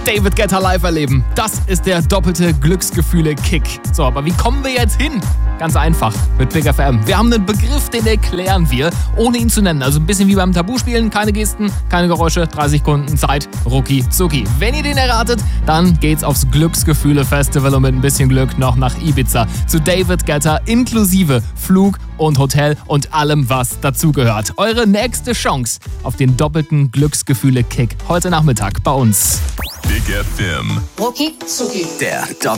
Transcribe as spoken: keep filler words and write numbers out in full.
David Guetta live erleben. Das ist der doppelte Glücksgefühle-Kick. So, aber wie kommen wir jetzt hin? Ganz einfach, mit Big F M. Wir haben einen Begriff, den erklären wir, ohne ihn zu nennen. Also ein bisschen wie beim Tabuspielen. Keine Gesten, keine Geräusche, dreißig Sekunden Zeit, rucki zucki. Wenn ihr den erratet, dann geht's aufs Glücksgefühle-Festival und mit ein bisschen Glück noch nach Ibiza. Zu David Guetta inklusive Flug und Hotel und allem, was dazugehört. Eure nächste Chance auf den doppelten Glücksgefühle-Kick heute Nachmittag bei uns. Big F M. Rucki zucki. Der